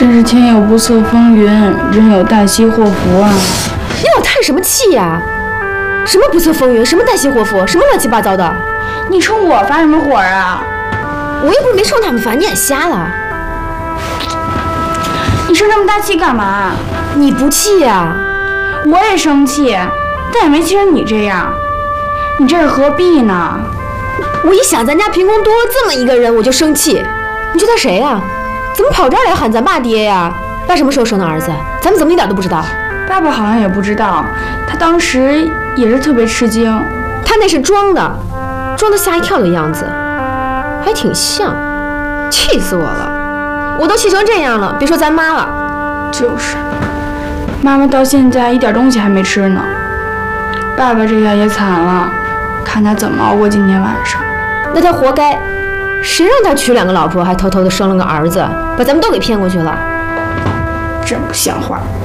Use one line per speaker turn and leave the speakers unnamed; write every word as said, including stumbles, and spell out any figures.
真是天有不测风云，人有旦夕祸福啊！
你老叹什么气呀、啊？什么不测风云，什么旦夕祸福，什么乱七八糟的？
你冲我发什么火啊？
我又不是没冲他们发，你眼瞎了？
你生这么大气干嘛？
你不气呀、啊？
我也生气，但也没气成你这样。你这是何必呢？
我一想咱家凭空多了这么一个人，我就生气。你说他谁呀、啊？怎么跑这儿来喊咱爸爹呀？爸什么时候生的儿子？咱们怎么一点都不知道？
爸爸好像也不知道，他当时也是特别吃惊。
他那是装的，装的吓一跳的样子，还挺像，气死我了！我都气成这样了，别说咱妈了。
就是，妈妈到现在一点东西还没吃呢。爸爸这下也惨了，看他怎么熬过今天晚上。
那他活该，谁让他娶两个老婆，还偷偷的生了个儿子，把咱们都给骗过去了，
真不像话。